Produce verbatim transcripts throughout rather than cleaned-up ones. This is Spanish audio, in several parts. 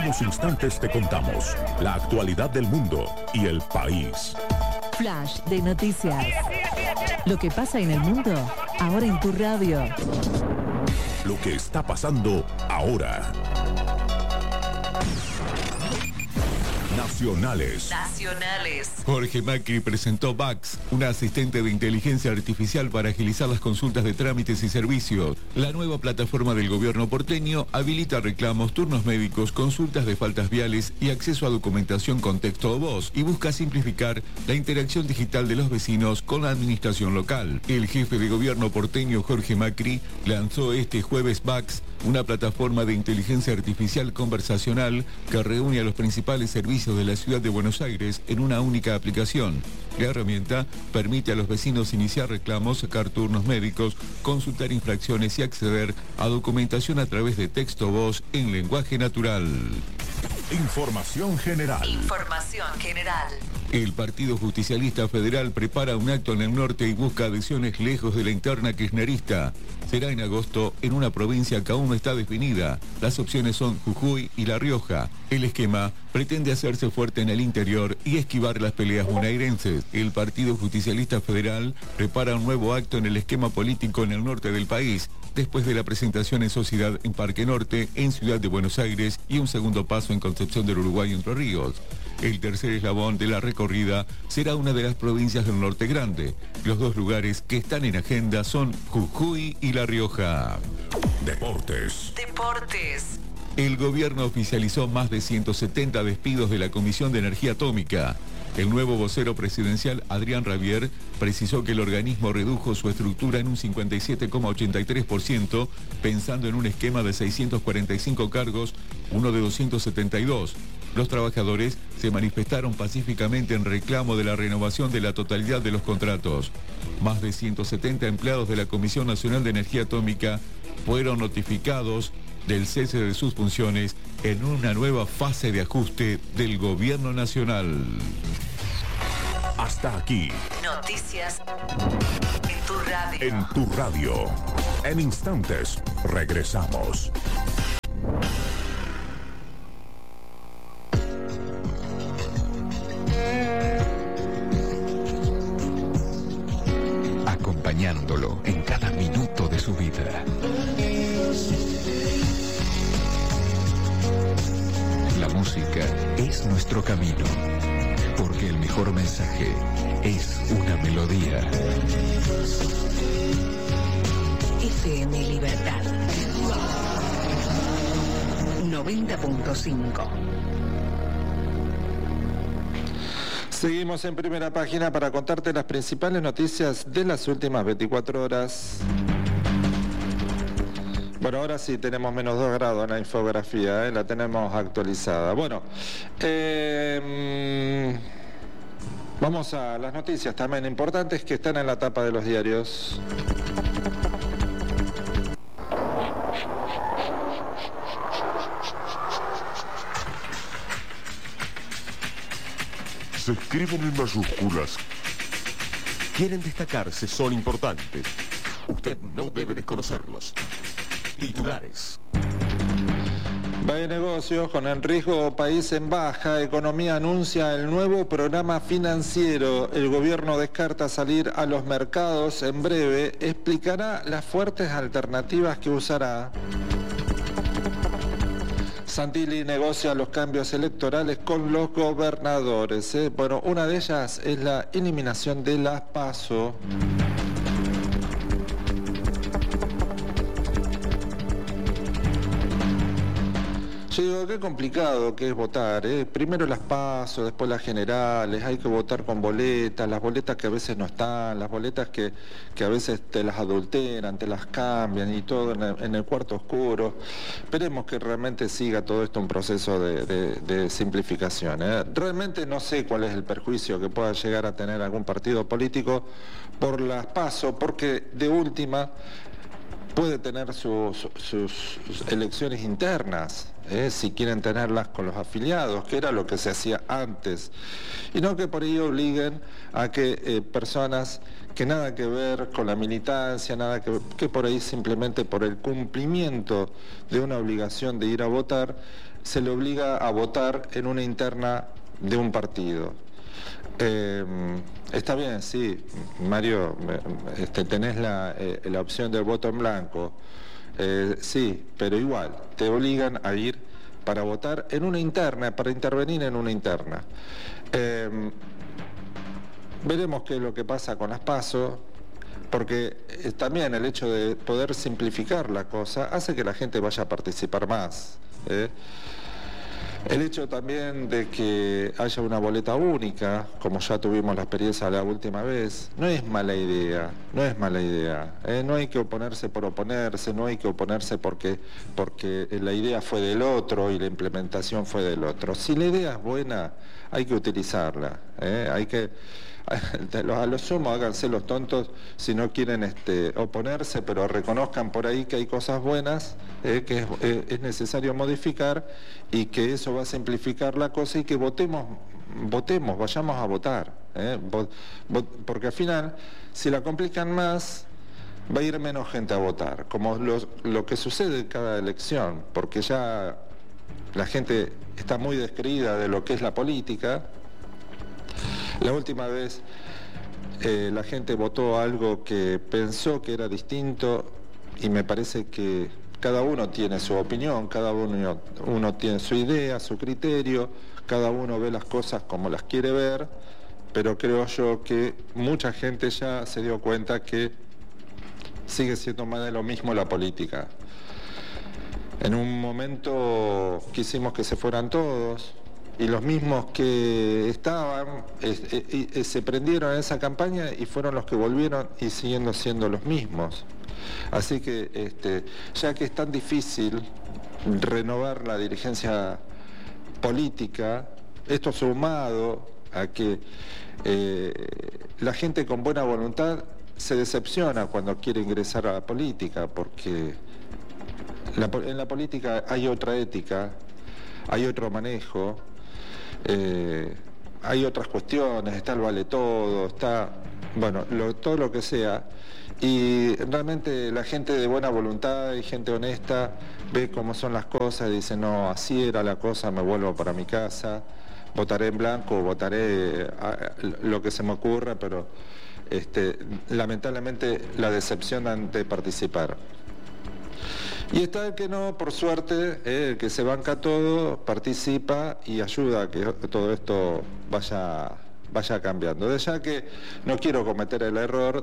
unos instantes te contamos la actualidad del mundo y el país. Flash de noticias. Lo que pasa en el mundo, ahora en tu radio. Lo que está pasando ahora. Nacionales. Nacionales. Jorge Macri presentó Vax, una asistente de inteligencia artificial para agilizar las consultas de trámites y servicios. La nueva plataforma del gobierno porteño habilita reclamos, turnos médicos, consultas de faltas viales y acceso a documentación con texto o voz, y busca simplificar la interacción digital de los vecinos con la administración local. El jefe de gobierno porteño Jorge Macri lanzó este jueves Vax, una plataforma de inteligencia artificial conversacional que reúne a los principales servicios de la ciudad de Buenos Aires en una única aplicación. La herramienta permite a los vecinos iniciar reclamos, sacar turnos médicos, consultar infracciones y acceder a documentación a través de texto o voz en lenguaje natural. Información general. Información general. El Partido Justicialista Federal prepara un acto en el norte y busca adhesiones lejos de la interna kirchnerista. Será en agosto en una provincia que aún no está definida. Las opciones son Jujuy y La Rioja. El esquema pretende hacerse fuerte en el interior y esquivar las peleas bonaerenses. El Partido Justicialista Federal prepara un nuevo acto en el esquema político en el norte del país, después de la presentación en sociedad en Parque Norte, en Ciudad de Buenos Aires, y un segundo paso en Concepción del Uruguay y Entre Ríos. El tercer eslabón de la recorrida será una de las provincias del Norte Grande. Los dos lugares que están en agenda son Jujuy y La Rioja. Deportes. Deportes. El gobierno oficializó más de ciento setenta despidos de la Comisión de Energía Atómica. El nuevo vocero presidencial, Adrián Rabier, precisó que el organismo redujo su estructura en un cincuenta y siete coma ochenta y tres por ciento, pensando en un esquema de seiscientos cuarenta y cinco cargos, uno de doscientos setenta y dos. Los trabajadores se manifestaron pacíficamente en reclamo de la renovación de la totalidad de los contratos. Más de ciento setenta empleados de la Comisión Nacional de Energía Atómica fueron notificados del cese de sus funciones en una nueva fase de ajuste del gobierno nacional. Hasta aquí. Noticias en tu radio. En tu radio. En instantes, regresamos. Acompañándolo en cada minuto de su vida. La música es nuestro camino, porque el mejor mensaje es una melodía. F M Libertad noventa punto cinco. Seguimos en Primera Página para contarte las principales noticias de las últimas veinticuatro horas. Bueno, ahora sí tenemos menos dos grados en la infografía, ¿eh? La tenemos actualizada. Bueno, eh, vamos a las noticias también importantes que están en la tapa de los diarios. Se escriben en mayúsculas. Quieren destacarse, son importantes. Usted no debe desconocerlos. Titulares. Valle Negocios, con el riesgo país en baja, Economía anuncia el nuevo programa financiero. El gobierno descarta salir a los mercados en breve. Explicará las fuertes alternativas que usará. Santilli negocia los cambios electorales con los gobernadores. ¿eh? Bueno, una de ellas es la eliminación de las PASO. Yo digo, qué complicado que es votar, ¿eh? Primero las PASO, después las generales, hay que votar con boletas, las boletas que a veces no están, las boletas que, que a veces te las adulteran, te las cambian y todo en el, en el cuarto oscuro. Esperemos que realmente siga todo esto un proceso de, de, de simplificación, ¿eh? Realmente no sé cuál es el perjuicio que pueda llegar a tener algún partido político por las PASO, porque de última puede tener su, su, sus, sus elecciones internas, ¿eh? si quieren tenerlas con los afiliados, que era lo que se hacía antes, y no que por ahí obliguen a que eh, personas que nada que ver con la militancia, nada que, que por ahí simplemente por el cumplimiento de una obligación de ir a votar, se le obliga a votar en una interna de un partido. Eh, está bien, sí, Mario, este, tenés la, eh, la opción del voto en blanco, eh, sí, pero igual, te obligan a ir para votar en una interna, para intervenir en una interna. Eh, veremos qué es lo que pasa con las PASO, porque eh, también el hecho de poder simplificar la cosa hace que la gente vaya a participar más. ¿eh? El hecho también de que haya una boleta única, como ya tuvimos la experiencia la última vez, no es mala idea, no es mala idea. ¿eh? No hay que oponerse por oponerse, no hay que oponerse porque, porque la idea fue del otro y la implementación fue del otro. Si la idea es buena, hay que utilizarla. ¿eh? Hay que, a lo sumo háganse los tontos si no quieren este, oponerse, pero reconozcan por ahí que hay cosas buenas eh, que es, eh, es necesario modificar y que eso va a simplificar la cosa y que votemos, votemos, vayamos a votar. Eh, vot, vot, porque al final, si la complican más, va a ir menos gente a votar, como lo, lo que sucede en cada elección, porque ya la gente está muy descreída de lo que es la política. La última vez eh, la gente votó algo que pensó que era distinto y me parece que cada uno tiene su opinión, cada uno, uno tiene su idea, su criterio, cada uno ve las cosas como las quiere ver, pero creo yo que mucha gente ya se dio cuenta que sigue siendo más de lo mismo la política. En un momento quisimos que se fueran todos, y los mismos que estaban eh, eh, eh, se prendieron en esa campaña y fueron los que volvieron y siguiendo siendo los mismos. Así que este, ya que es tan difícil renovar la dirigencia política, esto sumado a que eh, la gente con buena voluntad se decepciona cuando quiere ingresar a la política, porque la, en la política hay otra ética, hay otro manejo. Eh, hay otras cuestiones, está el vale todo, está, bueno, lo, todo lo que sea, y realmente la gente de buena voluntad y gente honesta ve cómo son las cosas y dice, no, así era la cosa, me vuelvo para mi casa, votaré en blanco, votaré a, lo que se me ocurra, pero este, lamentablemente la decepcionan de participar. Y está el que no, por suerte, eh, el que se banca todo, participa y ayuda a que todo esto vaya, vaya cambiando. De ya que no quiero cometer el error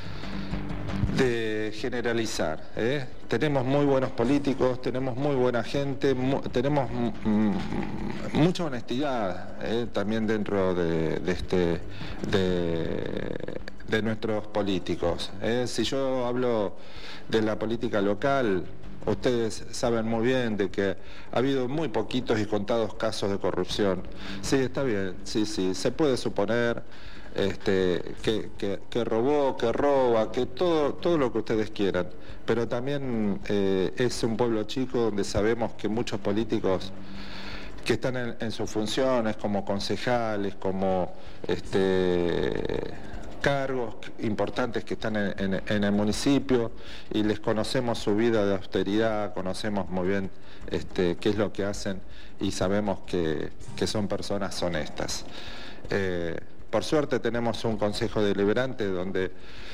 de generalizar. ¿eh? Tenemos muy buenos políticos, tenemos muy buena gente, mu tenemos mucha honestidad ¿eh? también dentro de, de, este, de, de nuestros políticos. ¿eh? Si yo hablo de la política local, ustedes saben muy bien de que ha habido muy poquitos y contados casos de corrupción. Sí, está bien, sí, sí, se puede suponer este, que, que, que robó, que roba, que todo, todo lo que ustedes quieran, pero también eh, es un pueblo chico donde sabemos que muchos políticos que están en, en sus funciones como concejales, como este, cargos importantes que están en, en, en el municipio, y les conocemos su vida de austeridad, conocemos muy bien este, qué es lo que hacen y sabemos que, que son personas honestas. Eh, por suerte tenemos un consejo deliberante donde,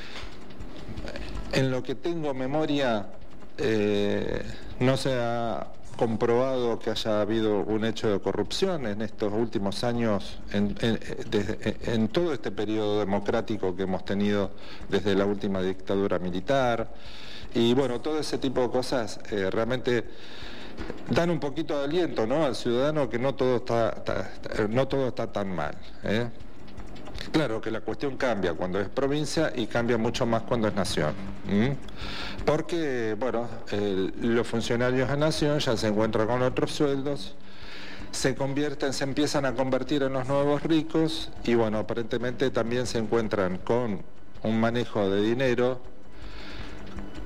en lo que tengo memoria, eh, no se ha comprobado que haya habido un hecho de corrupción en estos últimos años, en, en, desde, en todo este periodo democrático que hemos tenido desde la última dictadura militar. Y bueno, todo ese tipo de cosas eh, realmente dan un poquito de aliento, ¿no?, al ciudadano, que no todo está, está, no todo está tan mal. ¿eh? Claro que la cuestión cambia cuando es provincia y cambia mucho más cuando es nación. ¿Mm? Porque, bueno, eh, los funcionarios de nación ya se encuentran con otros sueldos, se convierten, se empiezan a convertir en los nuevos ricos y, bueno, aparentemente también se encuentran con un manejo de dinero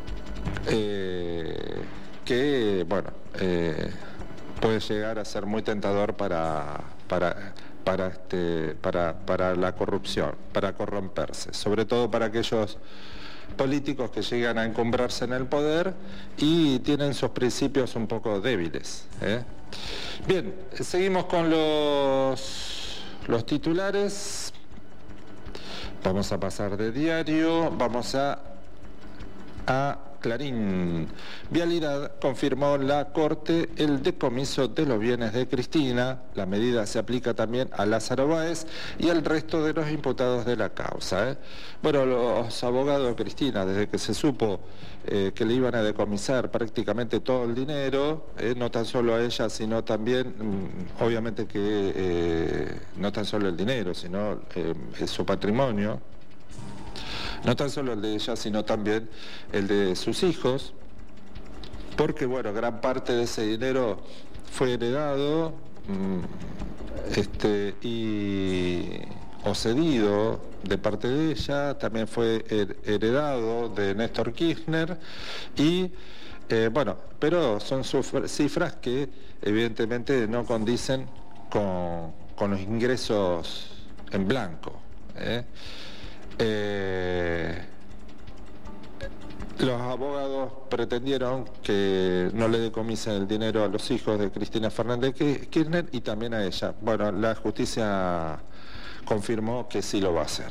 eh, que, bueno, eh, puede llegar a ser muy tentador para, para, para, este, para, para la corrupción, para corromperse, sobre todo para aquellos políticos que llegan a encumbrarse en el poder y tienen sus principios un poco débiles, ¿eh? Bien, seguimos con los, los titulares. Vamos a pasar de diario, vamos a, a Clarín. Vialidad confirmó la Corte el decomiso de los bienes de Cristina. La medida se aplica también a Lázaro Báez y al resto de los imputados de la causa, ¿eh? Bueno, los abogados de Cristina, desde que se supo eh, que le iban a decomisar prácticamente todo el dinero, eh, no tan solo a ella, sino también, mmm, obviamente que eh, no tan solo el dinero, sino eh, su patrimonio, no tan solo el de ella, sino también el de sus hijos, porque, bueno, gran parte de ese dinero fue heredado mmm, este, y, o cedido de parte de ella, también fue heredado de Néstor Kirchner, y, eh, bueno, pero son cifras que evidentemente no condicen con, con los ingresos en blanco, ¿eh? Eh, los abogados pretendieron que no le decomisen el dinero a los hijos de Cristina Fernández de Kirchner y también a ella. Bueno, la justicia confirmó que sí lo va a hacer.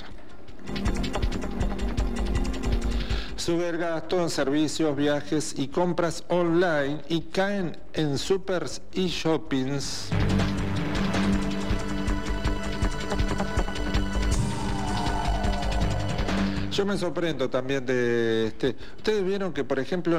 Sube el gasto en servicios, viajes y compras online y caen en supers y shoppings. Yo me sorprendo también de este. Ustedes vieron que, por ejemplo,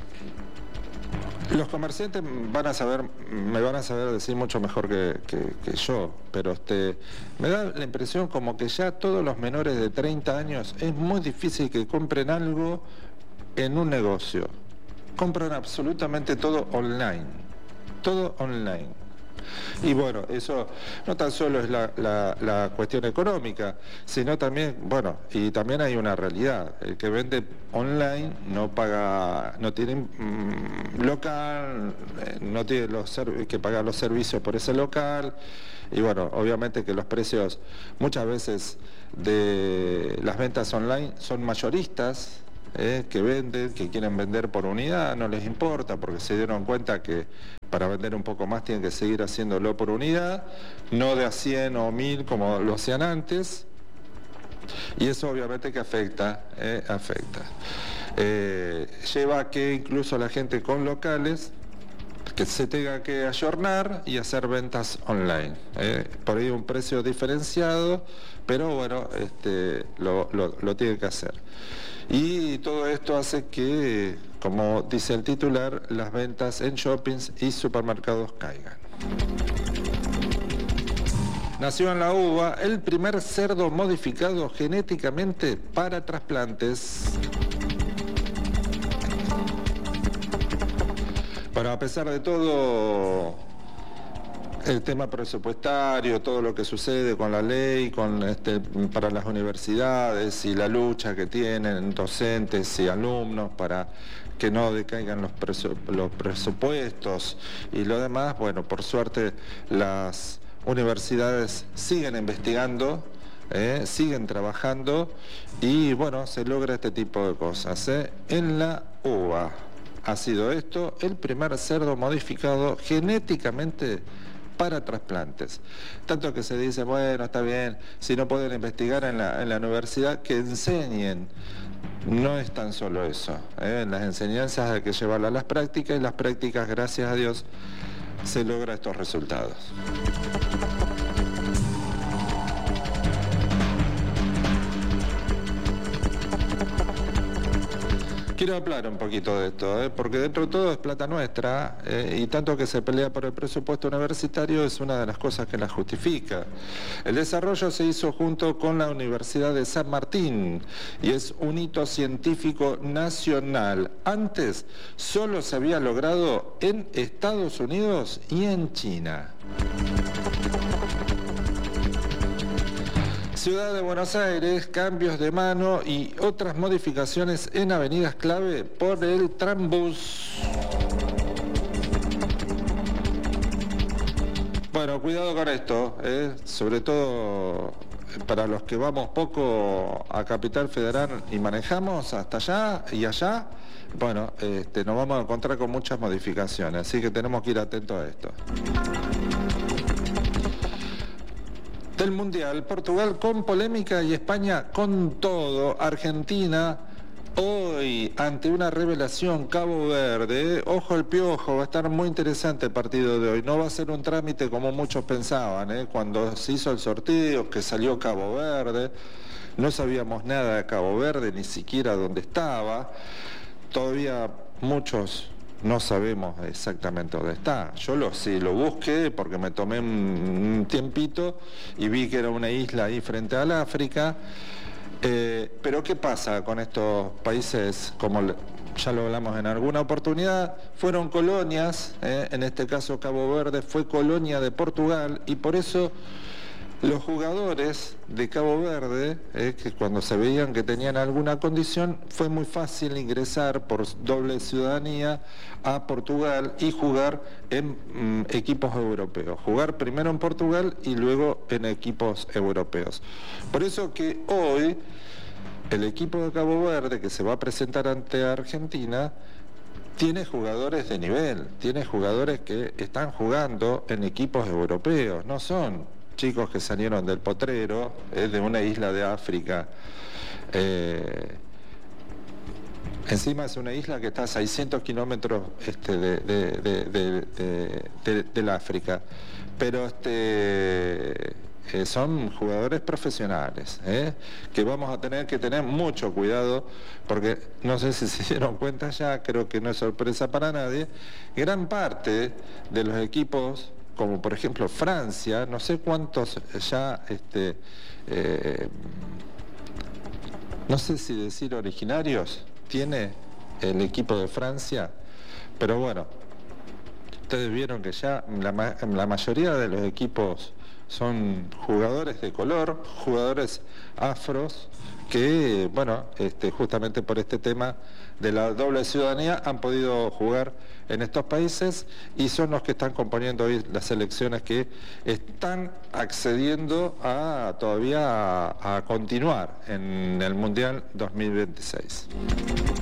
los comerciantes van a saber, me van a saber decir mucho mejor que, que, que yo, pero este, me da la impresión como que ya todos los menores de treinta años es muy difícil que compren algo en un negocio. Compran absolutamente todo online, todo online. Y bueno, eso no tan solo es la, la, la cuestión económica, sino también, bueno, y también hay una realidad. El que vende online no paga, no tiene mmm, local, no tiene los que pagar los servicios por ese local. Y bueno, obviamente que los precios muchas veces de las ventas online son mayoristas, eh, que venden, que quieren vender por unidad, no les importa porque se dieron cuenta que para vender un poco más tienen que seguir haciéndolo por unidad, no de a cien o mil como lo hacían antes, y eso obviamente que afecta, eh, afecta. Eh, lleva a que incluso la gente con locales que se tenga que ayornar y hacer ventas online, eh, por ahí un precio diferenciado, pero bueno, este, lo, lo, lo tiene que hacer. Y todo esto hace que, como dice el titular, las ventas en shoppings y supermercados caigan. Nació en la uva el primer cerdo modificado genéticamente para trasplantes. Pero a pesar de todo el tema presupuestario, todo lo que sucede con la ley, con este, para las universidades y la lucha que tienen docentes y alumnos para que no decaigan los, presu los presupuestos y lo demás, bueno, por suerte las universidades siguen investigando, eh, siguen trabajando y bueno, se logra este tipo de cosas, eh. En la uva ha sido esto el primer cerdo modificado genéticamente para trasplantes. Tanto que se dice, bueno, está bien, si no pueden investigar en la, en la universidad, que enseñen. No es tan solo eso, ¿eh? Las enseñanzas hay que llevarlas a las prácticas y las prácticas, gracias a Dios, se logran estos resultados. Quiero hablar un poquito de esto, ¿eh? Porque dentro de todo es plata nuestra, ¿eh? Y tanto que se pelea por el presupuesto universitario es una de las cosas que la justifica. El desarrollo se hizo junto con la Universidad de San Martín y es un hito científico nacional. Antes solo se había logrado en Estados Unidos y en China. Ciudad de Buenos Aires, cambios de mano y otras modificaciones en avenidas clave por el Trambús. Bueno, cuidado con esto, ¿eh? Sobre todo para los que vamos poco a Capital Federal y manejamos hasta allá y allá, bueno, este, nos vamos a encontrar con muchas modificaciones, así que tenemos que ir atentos a esto. Del Mundial, Portugal con polémica y España con todo. Argentina hoy ante una revelación, Cabo Verde, ojo al piojo, va a estar muy interesante el partido de hoy. No va a ser un trámite como muchos pensaban, ¿eh? Cuando se hizo el sorteo, que salió Cabo Verde, no sabíamos nada de Cabo Verde, ni siquiera dónde estaba. Todavía muchos no sabemos exactamente dónde está. Yo lo sí lo busqué porque me tomé un tiempito y vi que era una isla ahí frente al África. Eh, pero ¿qué pasa con estos países? Como ya lo hablamos en alguna oportunidad, fueron colonias, eh, en este caso Cabo Verde fue colonia de Portugal y por eso los jugadores de Cabo Verde, eh, que cuando se veían que tenían alguna condición, fue muy fácil ingresar por doble ciudadanía a Portugal y jugar en mm, equipos europeos. Jugar primero en Portugal y luego en equipos europeos. Por eso que hoy el equipo de Cabo Verde, que se va a presentar ante Argentina, tiene jugadores de nivel, tiene jugadores que están jugando en equipos europeos, no son chicos que salieron del potrero, es de una isla de África. Eh, encima es una isla que está a seiscientos kilómetros este, de, de, de, de, de, de, del África. Pero este, eh, son jugadores profesionales, ¿eh? que vamos a tener que tener mucho cuidado, porque no sé si se dieron cuenta ya, creo que no es sorpresa para nadie, gran parte de los equipos, como por ejemplo Francia, no sé cuántos ya, este, eh, no sé si decir originarios, tiene el equipo de Francia, pero bueno, ustedes vieron que ya la, la mayoría de los equipos son jugadores de color, jugadores afros, que, bueno, este, justamente por este tema de la doble ciudadanía han podido jugar en estos países y son los que están componiendo hoy las selecciones que están accediendo a todavía a, a continuar en el Mundial dos mil veintiséis.